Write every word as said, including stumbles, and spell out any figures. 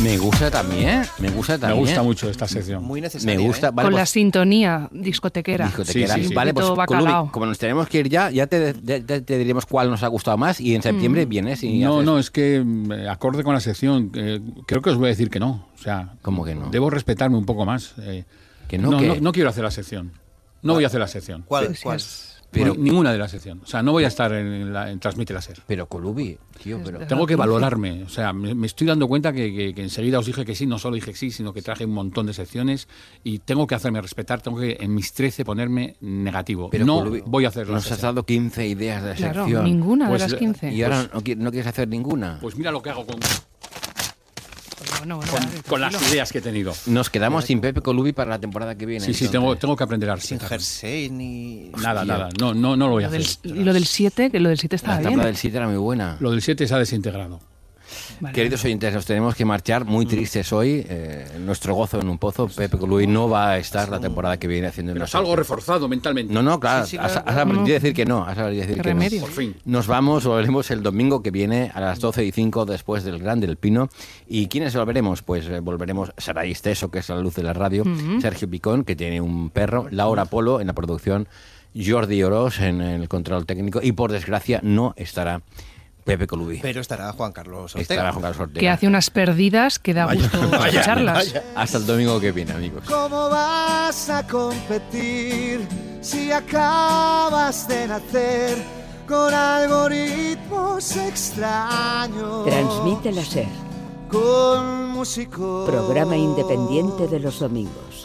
Me gusta también, me gusta también. Me gusta mucho esta sección. Muy necesaria. Me gusta. ¿eh? Vale, Con la pues, sintonía discotequera. discotequera. Sí, sí, sí. Vale, pues Un poquito bacalao. Colubi, como nos tenemos que ir ya, ya te, ya- ya te diremos cuál nos ha gustado más y en septiembre vienes y No, haces- no, es que eh, acorde con la sección, eh, creo que os voy a decir que no. O sea, ¿Cómo que no? Debo respetarme un poco más. eh. Que no, no, que- no, no quiero hacer la sección. No voy a hacer la sección. ¿Cuál? Sí, sí, ¿Cuál? es- Pero- Ni- ninguna de la sección. O sea, no voy a estar en, la, en Transmite Láser. Pero Colubi, tío, pero... Es- Tengo que valorarme. O sea, me, me estoy dando cuenta que, que- que enseguida os dije que sí, no solo dije que sí, sino que traje un montón de secciones y tengo que hacerme respetar, tengo que en mis trece ponerme negativo. pero no Colubi, voy a hacer la nos has sección. dado quince ideas de Claro, sección. ninguna Pues, de las quince. Y ahora no, qui- no quieres hacer ninguna. Pues mira lo que hago con, Bueno, bueno, con, vale, con las tranquilo. ideas que he tenido. Nos quedamos sin Pepe Colubi para la temporada que viene. Sí, sí, entonces. tengo, tengo que aprender a Sin respetar. jersey ni... Nada, Hostia. nada. No, no, no lo voy a Lo hacer. del- Y lo del siete, que lo del siete La estaba tabla bien. del siete era muy buena. Lo del siete se ha desintegrado. Vale. Queridos oyentes, nos tenemos que marchar muy tristes hoy. Eh, nuestro gozo en un pozo. Pepe Colubi no va a estar la temporada que viene haciendo Pero una salgo sección. reforzado mentalmente. No, no, claro. Sí, sí, has, claro, has claro. aprendido a decir que no. Has aprendido a decir Qué que no. remedio. Por fin. Nos vamos, volveremos el domingo que viene a las doce y cinco después del Gran del Pino. ¿Y quiénes volveremos? Pues eh, volveremos Saray Esteso, que es la luz de la radio, Sergio Picón, que tiene un perro, Laura Polo en la producción, Jordi Oroz en el control técnico y por desgracia no estará Pepe Colubi. Pero estará Juan Carlos Ortega. Estará Juan Carlos Ortega. Que hace unas perdidas que da gusto escucharlas. Hasta el domingo que viene, amigos. ¿Cómo vas a competir si acabas de nacer con algoritmos extraños? Transmite Láser, Con músicos. programa independiente de los domingos.